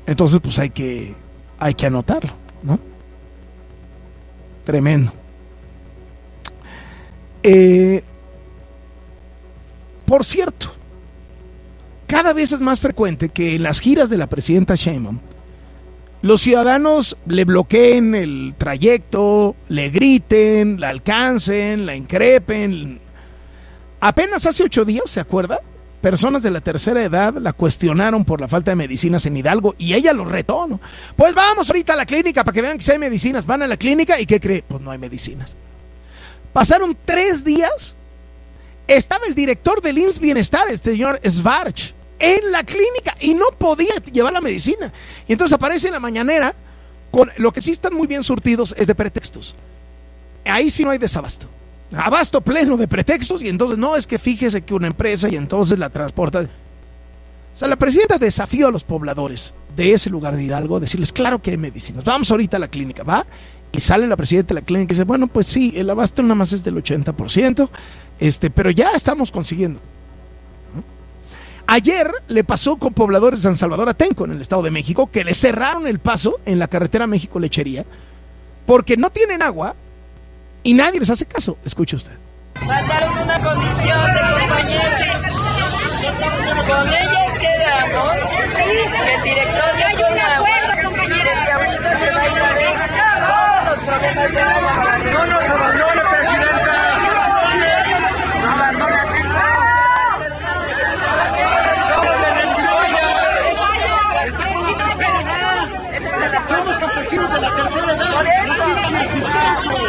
Entonces, pues hay que anotarlo, ¿no? Tremendo. Por cierto, cada vez es más frecuente que en las giras de la presidenta Sheinbaum los ciudadanos le bloqueen el trayecto, le griten, la alcancen, la increpen. Apenas hace 8 días, ¿se acuerda? Personas de la tercera edad la cuestionaron por la falta de medicinas en Hidalgo y ella lo retó, ¿no? Pues vamos ahorita a la clínica para que vean que sí hay medicinas. Van a la clínica y ¿qué cree? Pues no hay medicinas. Pasaron 3 días, estaba el director del IMSS Bienestar, el señor Svarch, en la clínica y no podía llevar la medicina. Y entonces aparece en la mañanera, con lo que sí están muy bien surtidos es de pretextos. Ahí sí no hay desabasto. Abasto pleno de pretextos y entonces no, es que fíjese que una empresa y entonces la transporta. O sea, la presidenta desafió a los pobladores de ese lugar de Hidalgo a decirles, claro que hay medicinas, vamos ahorita a la clínica, va. Y sale la presidenta de la clínica y dice, bueno, pues sí, el abasto nada más es del 80%, pero ya estamos consiguiendo. Ayer le pasó con pobladores de San Salvador Atenco, en el Estado de México, que le cerraron el paso en la carretera México-Lechería porque no tienen agua y nadie les hace caso. Escuche usted. Mandaron una comisión de compañeras. Con ellas quedamos. Que el director ya hay un acuerdo, compañeras, y ahorita se va a ir a ver todos los problemas de agua. No nos abandone, presidenta. No abandone. Somos campesinos de la tercera edad. Por eso.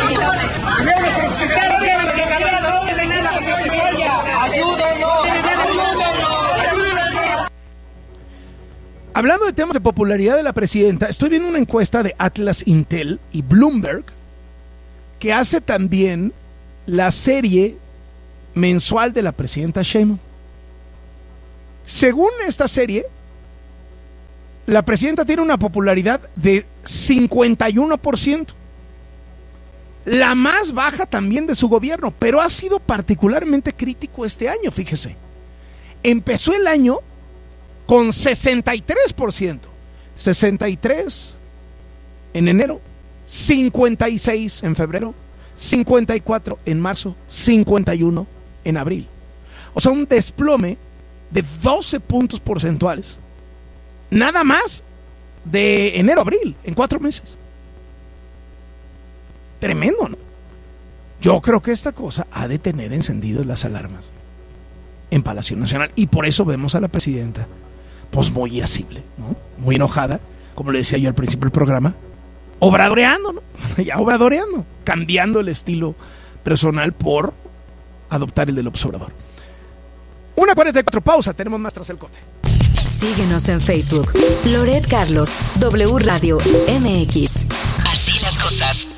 Hablando de temas de popularidad de la presidenta, estoy viendo una encuesta de Atlas Intel y Bloomberg que hace también la serie mensual de la presidenta Sheinbaum. Según esta serie, la presidenta tiene una popularidad de 51%, la más baja también de su gobierno, pero ha sido particularmente crítico este año, fíjese. Empezó el año con 63%, 63 en enero, 56 en febrero, 54 en marzo, 51 en abril. O sea, un desplome de 12 puntos porcentuales, nada más de enero a abril, en 4 meses. Tremendo, ¿no? Yo creo que esta cosa ha de tener encendidas las alarmas en Palacio Nacional y por eso vemos a la presidenta pues muy irascible, ¿no? Muy enojada, como le decía yo al principio del programa, obradoreando, ¿no? Ya obradoreando, cambiando el estilo personal por adoptar el del Obrador. 1:44, pausa, tenemos más tras el corte. Síguenos en Facebook, Loret Carlos, W Radio MX. Así las cosas.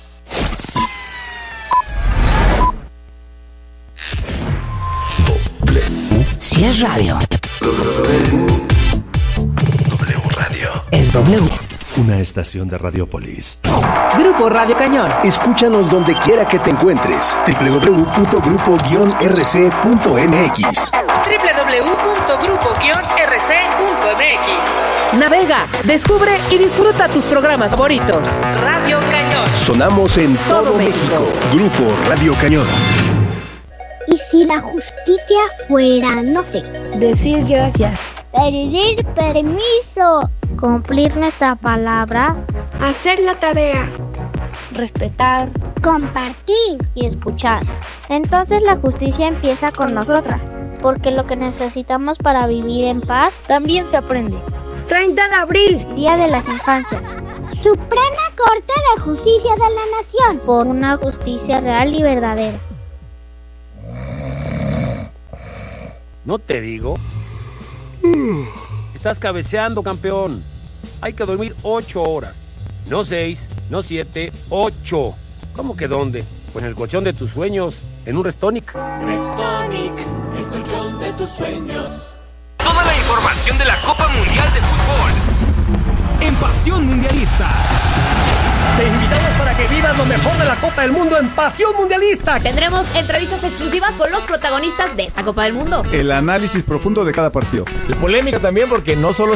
Si es radio. W Radio. Es W. Una estación de Radiopolis. Grupo Radio Cañón. Escúchanos donde quiera que te encuentres. www.grupo-rc.mx. www.grupo-rc.mx. Navega, descubre y disfruta tus programas favoritos. Radio Cañón. Sonamos en todo México. Grupo Radio Cañón. ¿Y si la justicia fuera, no sé, decir gracias, pedir permiso, cumplir nuestra palabra, hacer la tarea, respetar, compartir y escuchar? Entonces la justicia empieza con nosotras, porque lo que necesitamos para vivir en paz también se aprende. 30 de abril, Día de las Infancias. Suprema Corte de Justicia de la Nación, por una justicia real y verdadera. ¿No te digo? Estás cabeceando, campeón. Hay que dormir 8 horas. No 6, no 7, 8. ¿Cómo que dónde? Pues en el colchón de tus sueños, en un Restonic. Restonic, el colchón de tus sueños. Toda la información de la Copa Mundial de Fútbol en Pasión Mundialista. Te invitamos para que vivas lo mejor de la Copa del Mundo en Pasión Mundialista. Tendremos entrevistas exclusivas con los protagonistas de esta Copa del Mundo. El análisis profundo de cada partido. La polémica también, porque no solo